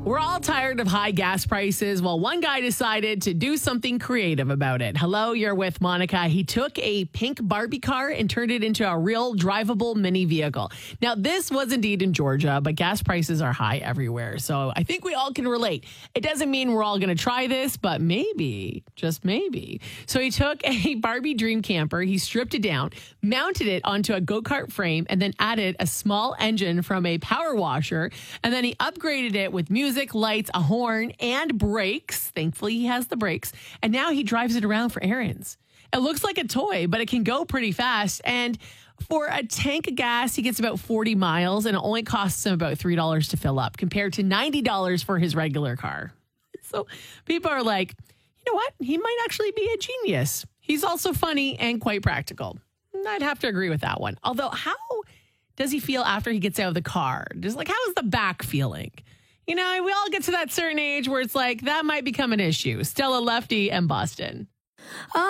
We're all tired of high gas prices. Well, one guy decided to do something creative about it. Hello, you're with Monica. He took a pink Barbie car and turned it into a real drivable mini vehicle. Now, this was indeed in Georgia, but gas prices are high everywhere. So I think we all can relate. It doesn't mean we're all going to try this, but maybe, just maybe. So he took a Barbie dream camper, he stripped it down, mounted it onto a go-kart frame, and then added a small engine from a power washer. And then he upgraded it with music, lights, a horn, and brakes. Thankfully, he has the brakes. And now he drives it around for errands. It looks like a toy, but it can go pretty fast. And for a tank of gas, he gets about 40 miles, and it only costs him about $3 to fill up compared to $90 for his regular car. So people are like, you know what? He might actually be a genius. He's also funny and quite practical. I'd have to agree with that one. Although, how does he feel after he gets out of the car? Just like, how is the back feeling? You know, we all get to that certain age where it's like, that might become an issue. Stella Lefty and Boston.